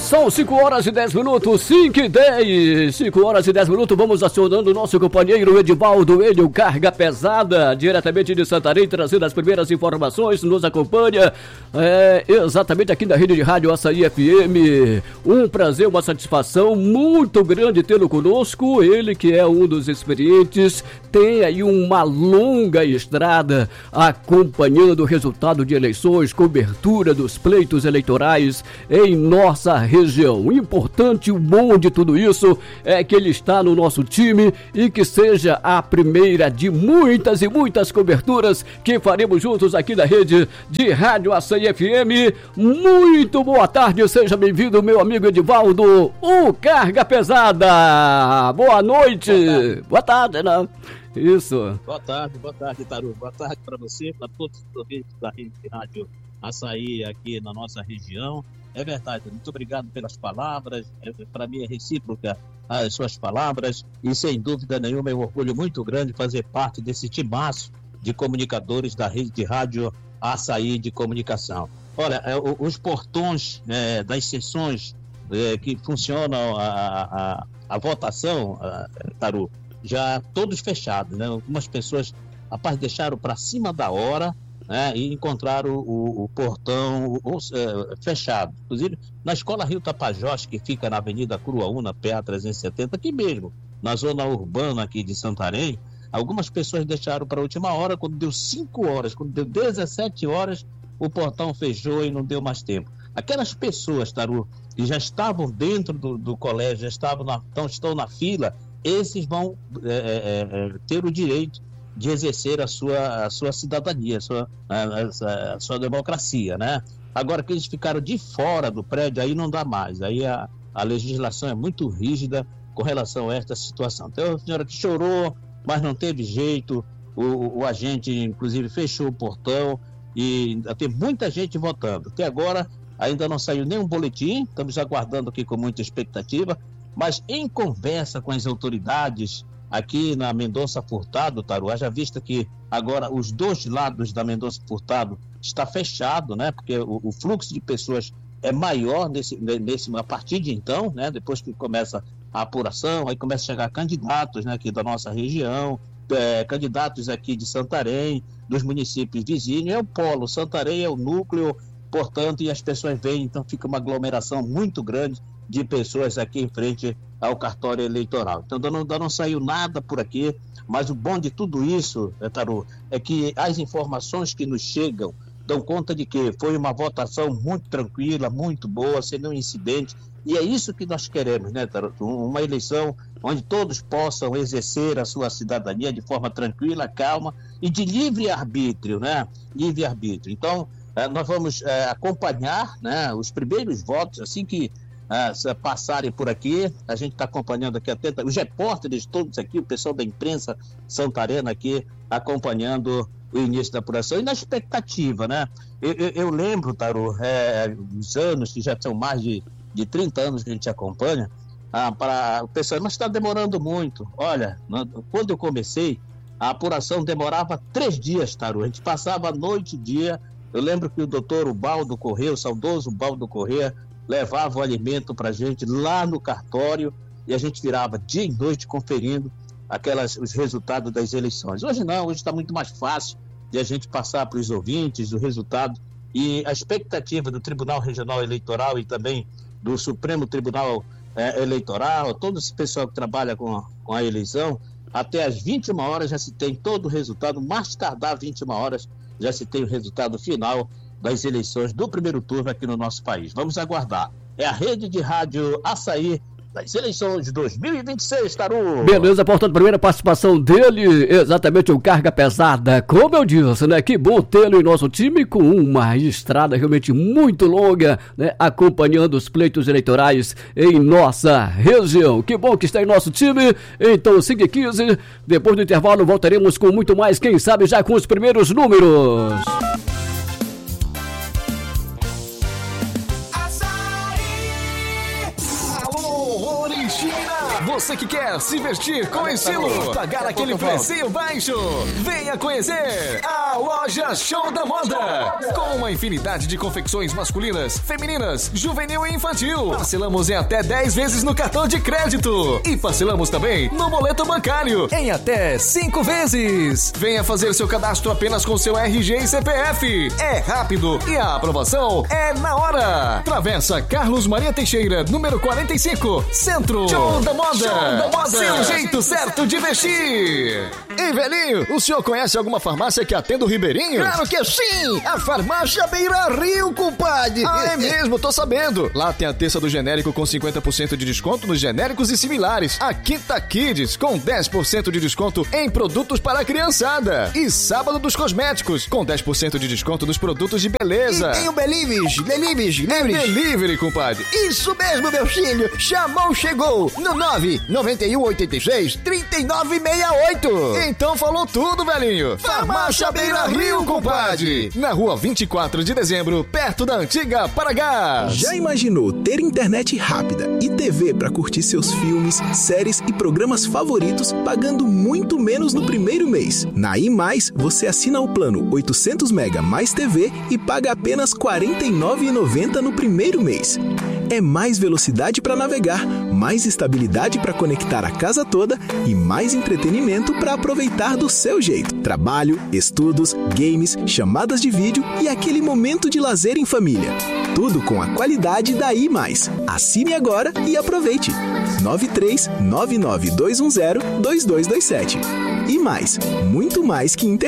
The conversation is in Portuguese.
São 5 horas e 10 minutos, 5 e 10. 5 horas e 10 minutos, vamos acionando o nosso companheiro Edivaldo, ele, o Carga Pesada, diretamente de Santarém, trazendo as primeiras informações, nos acompanha exatamente aqui na rede de rádio Açaí FM. Um prazer, uma satisfação muito grande tê-lo conosco, ele que é um dos experientes, tem aí uma longa estrada acompanhando o resultado de eleições, cobertura dos pleitos eleitorais em nossa região. O importante, o bom de tudo isso é que ele está no nosso time e que seja a primeira de muitas e muitas coberturas que faremos juntos aqui na rede de rádio Açaí FM. Muito boa tarde, seja bem-vindo, meu amigo Edivaldo, o Carga Pesada. Boa noite. Boa tarde, né? Isso. Boa tarde, Taru. Boa tarde para você, para todos os ouvintes da rede de rádio Açaí aqui na nossa região. É verdade, muito obrigado pelas palavras, para mim é recíproca as suas palavras e sem dúvida nenhuma é um orgulho muito grande fazer parte desse timaço de comunicadores da rede de rádio Açaí de Comunicação. Olha, os portões das sessões que funcionam a votação, Taru, já todos fechados, né? Algumas pessoas, rapaz, deixaram para cima da hora, né? E encontraram o portão fechado. Inclusive, na Escola Rio Tapajós, que fica na Avenida Curuaúna, PA 370, aqui mesmo, na zona urbana aqui de Santarém, algumas pessoas deixaram para a última hora, quando deu 5 horas, quando deu 17 horas, o portão fechou e não deu mais tempo. Aquelas pessoas, Taru, que já estavam dentro do colégio, já estão na fila, esses vão ter o direito de exercer a sua cidadania, a sua democracia, né? Agora que eles ficaram de fora do prédio, aí não dá mais, aí a legislação é muito rígida com relação a esta situação. Então a senhora que chorou, mas não teve jeito, o agente inclusive fechou o portão e tem muita gente votando. Até agora ainda não saiu nenhum boletim, estamos aguardando aqui com muita expectativa, mas em conversa com as autoridades aqui na Mendonça Furtado, Taru, haja vista que agora os dois lados da Mendonça Furtado está fechado, né? Porque o fluxo de pessoas é maior a partir de então, né? Depois que começa a apuração, aí começa a chegar candidatos, né, aqui da nossa região, candidatos aqui de Santarém, dos municípios vizinhos, é o polo, Santarém é o núcleo, portanto, e as pessoas vêm, então fica uma aglomeração muito grande de pessoas aqui em frente ao cartório eleitoral. Então ainda não saiu nada por aqui, mas o bom de tudo isso, Taru, é que as informações que nos chegam dão conta de que foi uma votação muito tranquila, muito boa, sem nenhum incidente, e é isso que nós queremos, né, Taru? Uma eleição onde todos possam exercer a sua cidadania de forma tranquila, calma e de livre-arbítrio, né? Livre-arbítrio. Então, nós vamos acompanhar, né, os primeiros votos, assim que passarem por aqui, a gente está acompanhando aqui atento, os repórteres todos aqui, o pessoal da imprensa santarena aqui, acompanhando o início da apuração e na expectativa, né? Eu lembro, Taru, os anos, que já são mais de 30 anos que a gente acompanha, para o pessoal, mas está demorando muito. Olha, quando eu comecei, a apuração demorava 3 dias, Taru, a gente passava noite e dia. Eu lembro que o doutor Ubaldo Corrêa, o saudoso Ubaldo Corrêa, levava o alimento para a gente lá no cartório e a gente virava dia e noite conferindo os resultados das eleições. Hoje não, hoje está muito mais fácil de a gente passar para os ouvintes o resultado e a expectativa do Tribunal Regional Eleitoral e também do Supremo Tribunal Eleitoral, todo esse pessoal que trabalha com a eleição, até às 21 horas já se tem todo o resultado, mais tardar 21 horas já se tem o resultado final das eleições do primeiro turno aqui no nosso país. Vamos aguardar. É a rede de rádio Açaí das eleições de 2026, Taru. Beleza, portanto, primeira participação dele, exatamente o Carga Pesada. Como eu disse, né? Que bom tê-lo em nosso time com uma estrada realmente muito longa, né? Acompanhando os pleitos eleitorais em nossa região. Que bom que está em nosso time. Então, 5h15, depois do intervalo, voltaremos com muito mais, quem sabe já com os primeiros números. Você que quer se vestir com estilo, pagar aquele precinho baixo, venha conhecer a loja Show da Moda. Com uma infinidade de confecções masculinas, femininas, juvenil e infantil. Parcelamos em até 10 vezes no cartão de crédito. E parcelamos também no boleto bancário em até 5 vezes. Venha fazer seu cadastro apenas com seu RG e CPF. É rápido e a aprovação é na hora. Travessa Carlos Maria Teixeira, número 45, Centro. Show da Moda. Show da Moda. Seu jeito certo de vestir. Ei, velhinho, o senhor conhece alguma farmácia que atenda o Ribeirinho? Claro que sim! A farmácia Beira Rio, compadre! Ah, é mesmo, tô sabendo. Lá tem a terça do genérico com 50% de desconto nos genéricos e similares. A Quinta Kids com 10% de desconto em produtos para a criançada. E sábado dos cosméticos com 10% de desconto nos produtos de beleza. E tem o Delivery, compadre. Isso mesmo, meu filho! Chamou, chegou! No 99186-3968. Então falou tudo, velhinho. Farmácia Beira Rio, compadre. Na rua 24 de dezembro, perto da antiga Paragás. Já imaginou ter internet rápida e TV para curtir seus filmes, séries e programas favoritos pagando muito menos no primeiro mês? Na iMais, você assina o plano 800 MB mais TV e paga apenas R$ 49,90 no primeiro mês. É mais velocidade para navegar, mais estabilidade para conectar a casa toda e mais entretenimento para aproveitar do seu jeito. Trabalho, estudos, games, chamadas de vídeo e aquele momento de lazer em família. Tudo com a qualidade da iMais. Assine agora e aproveite. 93 99210 2227. E mais, muito mais que internet.